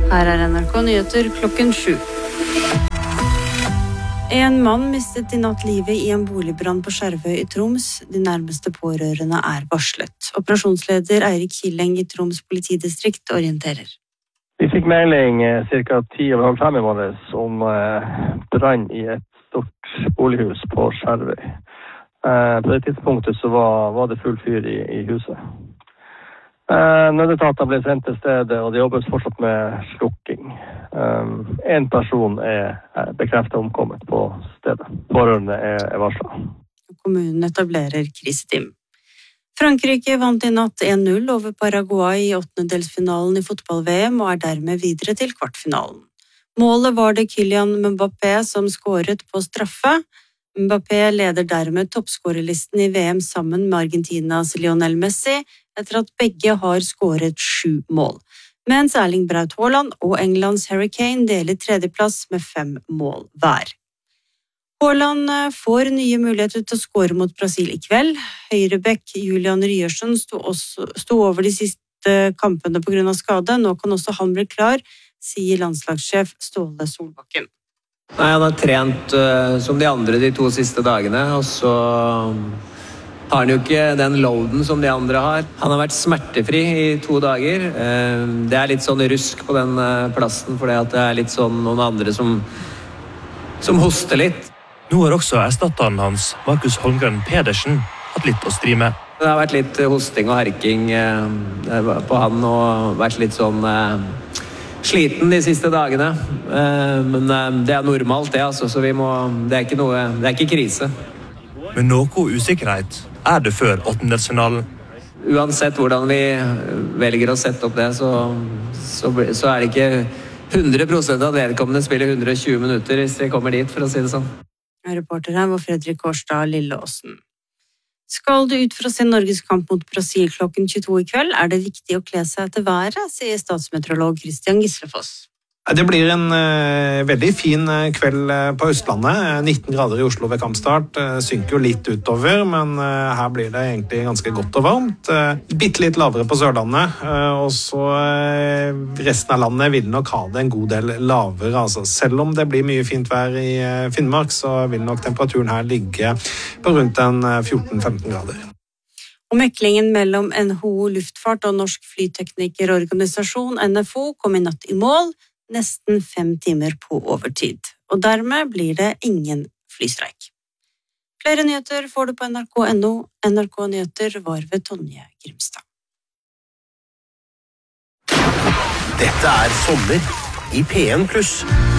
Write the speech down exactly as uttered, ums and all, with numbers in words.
Her er N R K Nyheter klokken sju. En mann mistet i natt livet i en boligbrann på Skjervøy i Troms. De nærmeste pårørende er varslet. Operasjonsleder Eirik Kileng i Troms politidistrikt orienterer. Vi fikk melding ca. ti over halv fem i morges om brann i et stort bolighus på Skjervøy. På det tidspunktet så var, var det full fyr i, i huset. Nødetaten ble sendt til stedet, og det jobbes fortsatt med slukking. En person er bekreftet omkommet på stedet. Pårørende er, er varslet. Kommunen etablerer kriseteam. Frankrike vant i natt en null over Paraguay i åttendedelsfinalen i fotball-V M og er dermed videre til kvartfinalen. Målet var det Kylian Mbappé som skåret på straffe. Mbappé leder dermed toppskårerlisten i V M sammen med Argentinas Lionel Messi, etter at begge har skåret sju mål. Mens Erling Braut Haaland og Englands Harry Kane deler tredjeplass med fem mål hver. Haaland får nye muligheter til å skåre mot Brasil i kveld. Høyrebekk Julian Ryerson sto, også, sto over de siste kampene på grunn av skade. Nå kan også han bli klar, sier landslagssjef Ståle Solbakken. Nei, han har trent uh, som de andre de to siste dagene, og så har han jo ikke den loaden som de andre har. Han har vært smertefri i to dager. Uh, det er litt sånn rusk på den uh, plassen, fordi at det er litt sånn noen andre som, som hoster litt. Nå har også erstatteren hans, Markus Holmgren Pedersen, hatt litt å stri med. Det har vært litt hosting og herking uh, på han, og vært litt sånn... Uh, sliten de siste dagene, men det er normalt det, altså, så vi må, det er ikke noe, det er ikke krise. Men noe usikkerhet er det før åttendedelsfinalen. Uansett hvordan vi velger å sette opp det, så, så, så er det ikke hundre prosent av vedkommende spiller hundre og tjue minutter hvis vi kommer dit, for å si det sånn. Reporter her var Fredrik Årstad Lilleåsen. Skal du ut for å se Norges kamp mot Brasil klokken tjueto i kveld, er det viktig å kle seg etter været, sier statsmeteorolog Christian Gislefoss. Det blir en uh, veldig fin kveld på Østlandet. nitten grader i Oslo ved kampstart. Uh, synker jo litt utover, men uh, her blir det egentlig ganske godt og varmt. Uh, bitte litt lavere på Sørlandet, uh, og så uh, resten av landet vil nok ha det en god del lavere. Altså. Selv om det blir mye fint vær i uh, Finnmark, så vil nok temperaturen her ligge på rundt en uh, fjorten til femten grader. Og meklingen mellom N H O Luftfart og Norsk Flyteknikerorganisasjon N F O kom i natt i mål, nesten fem timer på overtid. Og dermed blir det ingen flystreik. Flere nyheter får du på N R K punktum N O. N R K Nyheter var ved Tonje Grimstad. Dette er sommer i P en pluss.